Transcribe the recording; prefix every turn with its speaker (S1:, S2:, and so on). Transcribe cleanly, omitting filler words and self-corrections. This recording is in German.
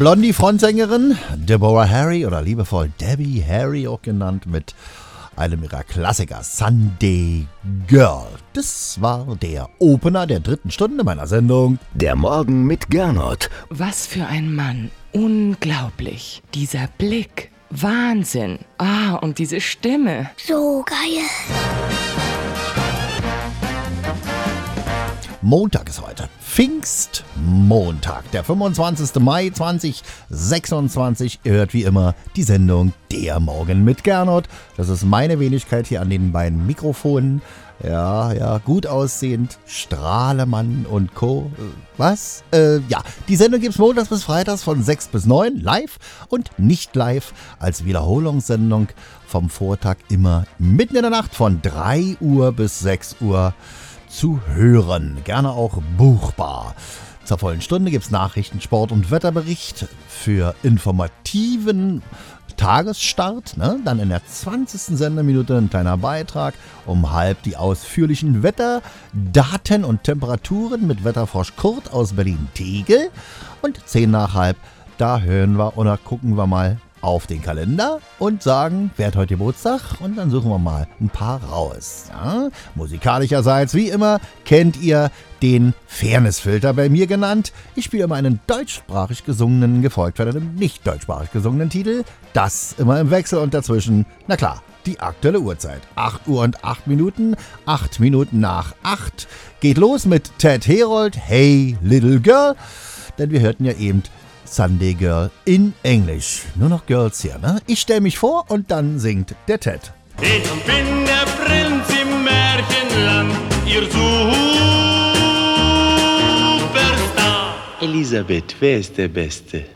S1: Blondie-Frontsängerin Deborah Harry oder liebevoll Debbie Harry auch genannt mit einem ihrer Klassiker Sunday Girl. Das war der Opener der 3. Stunde meiner Sendung.
S2: Der Morgen mit Gernot.
S3: Was für ein Mann. Unglaublich. Dieser Blick. Wahnsinn. Und diese Stimme.
S4: So geil.
S1: Montag ist heute. Pfingstmontag, der 25. Mai 2026. Ihr hört wie immer die Sendung Der Morgen mit Gernot. Das ist meine Wenigkeit hier an den beiden Mikrofonen. Ja, gut aussehend, Strahlemann und Co. Was? Die Sendung gibt's montags bis freitags von 6 bis 9 live und nicht live als Wiederholungssendung vom Vortag immer mitten in der Nacht von 3 Uhr bis 6 Uhr zu hören. Gerne auch buchbar. Zur vollen Stunde gibt's Nachrichten, Sport und Wetterbericht für informativen Tagesstart, dann in der 20. Sendeminute ein kleiner Beitrag, um halb die ausführlichen Wetterdaten und Temperaturen mit Wetterfrosch Kurt aus Berlin-Tegel und 10 nach halb, da hören wir oder gucken wir mal auf den Kalender und sagen, wer hat heute Geburtstag, und dann suchen wir mal ein paar raus. Ja? Musikalischerseits, wie immer, kennt ihr den Fairnessfilter bei mir genannt. Ich spiele immer einen deutschsprachig gesungenen, gefolgt von einem nicht deutschsprachig gesungenen Titel. Das immer im Wechsel und dazwischen, na klar, die aktuelle Uhrzeit. 8 Uhr und 8 Minuten, 8 Minuten nach 8. Geht los mit Ted Herold, Hey Little Girl, denn wir hörten ja eben Sunday Girl in Englisch. Nur noch Girls hier, ne? Ich stelle mich vor und dann singt der Ted.
S5: Ich bin der Prinz im Märchenland, ihr Superstar.
S6: Elisabeth, wer ist der Beste?